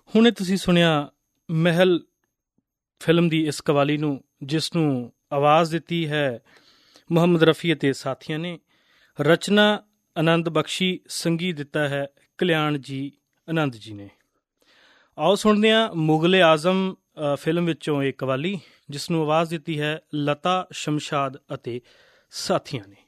ਹੁਣੇ ਤੁਸੀਂ ਸੁਣਿਆ ਮਹਿਲ ਫਿਲਮ ਦੀ ਇਸ ਕਵਾਲੀ ਨੂੰ, ਜਿਸ ਨੂੰ ਆਵਾਜ਼ ਦਿੱਤੀ ਹੈ ਮੁਹੰਮਦ ਰਫੀ ਅਤੇ ਸਾਥੀਆਂ ਨੇ। ਰਚਨਾ ਆਨੰਦ ਬਖਸ਼ੀ, ਸੰਗੀਤ ਦਿੱਤਾ ਹੈ ਕਲਿਆਣ ਜੀ ਆਨੰਦ ਜੀ ਨੇ। ਆਓ ਸੁਣਦੇ ਹਾਂ ਮੁਗਲ ਆਜ਼ਮ ਫਿਲਮ ਵਿੱਚੋਂ ਇਹ ਕਵਾਲੀ, ਜਿਸ ਨੂੰ ਆਵਾਜ਼ ਦਿੱਤੀ ਹੈ ਲਤਾ ਸ਼ਮਸ਼ਾਦ ਅਤੇ ਸਾਥੀਆਂ ਨੇ।